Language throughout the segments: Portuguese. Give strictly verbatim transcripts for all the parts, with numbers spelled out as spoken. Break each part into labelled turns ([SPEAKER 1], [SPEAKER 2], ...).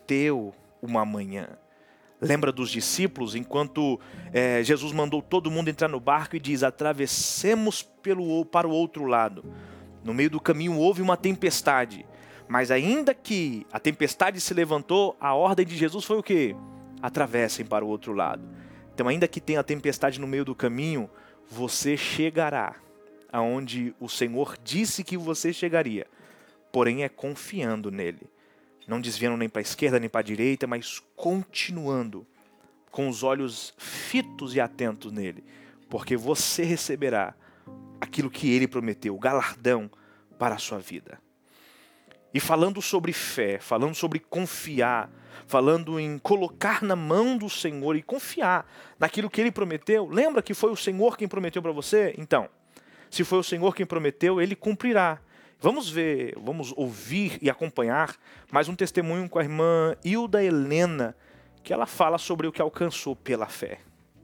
[SPEAKER 1] prometeu uma manhã. Lembra dos discípulos, enquanto é, Jesus mandou todo mundo entrar no barco e diz, atravessemos pelo, para o outro lado. No meio do caminho houve uma tempestade, mas ainda que a tempestade se levantou, a ordem de Jesus foi o quê? Atravessem para o outro lado. Então, ainda que tenha a tempestade no meio do caminho, você chegará aonde o Senhor disse que você chegaria, porém é confiando nele. Não desviando nem para a esquerda nem para a direita, mas continuando com os olhos fitos e atentos nele, porque você receberá aquilo que ele prometeu, o galardão para a sua vida. E falando sobre fé, falando sobre confiar, falando em colocar na mão do Senhor e confiar naquilo que ele prometeu, lembra que foi o Senhor quem prometeu para você? Então, se foi o Senhor quem prometeu, ele cumprirá. Vamos ver, vamos ouvir e acompanhar mais um testemunho com a irmã Hilda Helena, que ela fala sobre o que alcançou pela fé.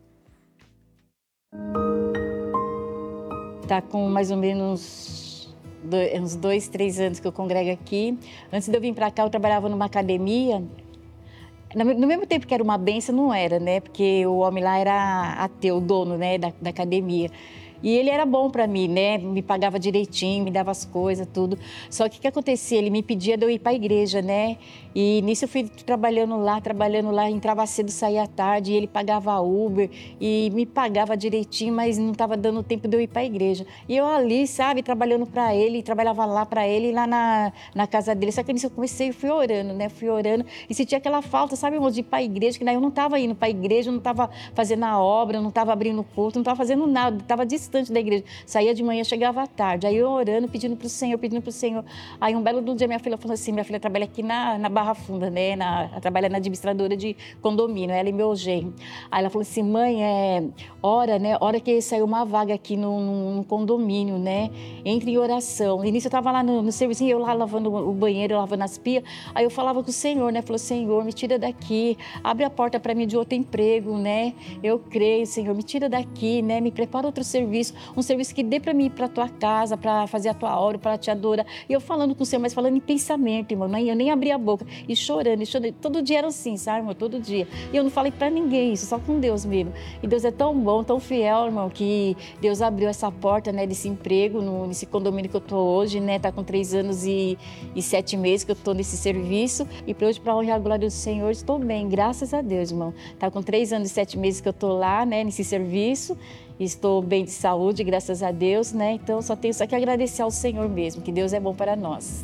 [SPEAKER 2] Está com mais ou menos dois, uns dois, três anos que eu congrego aqui. Antes de eu vir para cá, eu trabalhava numa academia. No mesmo tempo que era uma benção, não era, né? Porque o homem lá era ateu, o dono, né, da, da academia. E ele era bom para mim, né? Me pagava direitinho, me dava as coisas, tudo. Só que o que acontecia? Ele me pedia de eu ir para a igreja, né? E nisso eu fui trabalhando lá, trabalhando lá, entrava cedo, saía tarde, e ele pagava Uber e me pagava direitinho, mas não estava dando tempo de eu ir para a igreja. E eu ali, sabe, trabalhando para ele, trabalhava lá para ele, lá na, na casa dele. Só que nisso eu comecei, eu fui orando, né? Fui orando e sentia aquela falta, sabe, irmão, de ir para a igreja, que daí eu não estava indo para a igreja, eu não estava fazendo a obra, eu não estava abrindo culto, não estava fazendo nada, estava distante da igreja. Saía de manhã, chegava à tarde. Aí eu orando, pedindo para o Senhor, pedindo para o Senhor. Aí um belo dia minha filha falou assim, minha filha trabalha aqui na, na Barra Funda, né? Na, ela trabalha na administradora de condomínio, ela e meu genro. Aí ela falou assim, mãe, é hora, né? Hora que saiu uma vaga aqui no, no, no condomínio, né? Entre em oração. No início eu estava lá no, no serviço, eu lá lavando o banheiro, lavando as pias. Aí eu falava com o Senhor, né? Falou, Senhor, me tira daqui, abre a porta para mim de outro emprego, né? Eu creio, Senhor, me tira daqui, né? Me prepara outro serviço, um serviço que dê para mim ir para a tua casa, para fazer a tua obra, para te adorar. E eu falando com o Senhor, mas falando em pensamento, irmão, eu nem abria a boca, e chorando, e chorando. Todo dia era assim, sabe, irmão? Todo dia. E eu não falei para ninguém isso, só com Deus mesmo. E Deus é tão bom, tão fiel, irmão, que Deus abriu essa porta, né, desse emprego, no, nesse condomínio que eu tô hoje, né? Tá com três anos e, e sete meses que eu tô nesse serviço. E para hoje, para honrar a glória do Senhor, estou bem, graças a Deus, irmão. Tá com três anos e sete meses que eu tô lá, né, nesse serviço. Estou bem de saúde, graças a Deus, né? Então, só tenho só que agradecer ao Senhor mesmo, que Deus é bom para nós.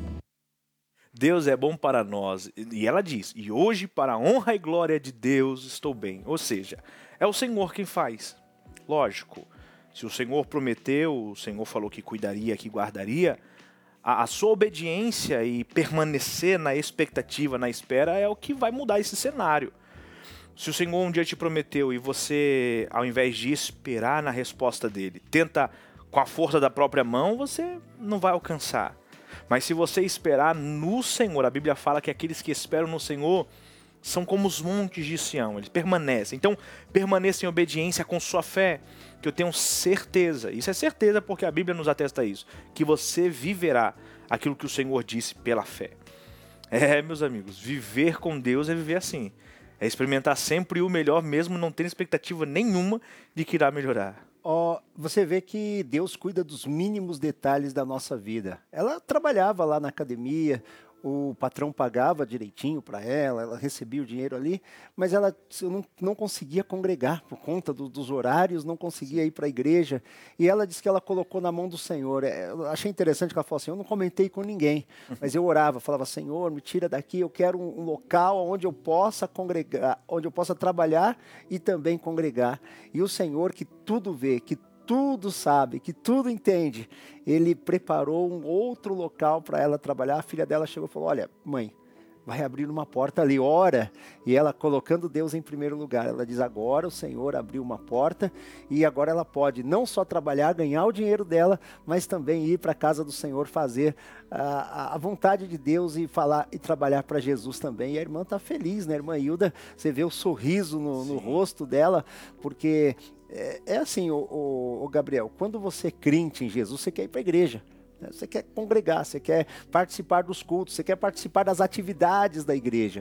[SPEAKER 1] Deus é bom para nós. E ela diz, e hoje, para a honra e glória de Deus, estou bem. Ou seja, é o Senhor quem faz. Lógico, se o Senhor prometeu, o Senhor falou que cuidaria, que guardaria, a, a sua obediência e permanecer na expectativa, na espera, é o que vai mudar esse cenário. Se o Senhor um dia te prometeu e você, ao invés de esperar na resposta dele, tenta com a força da própria mão, você não vai alcançar. Mas se você esperar no Senhor, a Bíblia fala que aqueles que esperam no Senhor são como os montes de Sião, eles permanecem. Então, permaneça em obediência com sua fé, que eu tenho certeza, isso é certeza porque a Bíblia nos atesta isso, que você viverá aquilo que o Senhor disse pela fé. É, meus amigos, viver com Deus é viver assim. É experimentar sempre o melhor, mesmo não tendo expectativa nenhuma de que irá melhorar.
[SPEAKER 3] Oh, você vê que Deus cuida dos mínimos detalhes da nossa vida. Ela trabalhava lá na academia, o patrão pagava direitinho para ela, ela recebia o dinheiro ali, mas ela não, não conseguia congregar por conta do, dos horários, não conseguia ir para a igreja. E ela disse que ela colocou na mão do Senhor. Eu achei interessante que ela falou assim, eu não comentei com ninguém, mas eu orava, falava, Senhor, me tira daqui, eu quero um, um local onde eu possa congregar, onde eu possa trabalhar e também congregar. E o Senhor, que tudo vê, que tudo sabe, que tudo entende, ele preparou um outro local para ela trabalhar. A filha dela chegou e falou, olha, mãe, vai abrir uma porta ali, ora. E ela colocando Deus em primeiro lugar, ela diz, agora o Senhor abriu uma porta e agora ela pode não só trabalhar, ganhar o dinheiro dela, mas também ir para a casa do Senhor, fazer a, a vontade de Deus e falar e trabalhar para Jesus também. E a irmã está feliz, né, irmã Hilda? Você vê o sorriso no, no rosto dela, porque é, é assim, o, o, o Gabriel, quando você é crente em Jesus, você quer ir para a igreja. Você quer congregar, você quer participar dos cultos, você quer participar das atividades da igreja.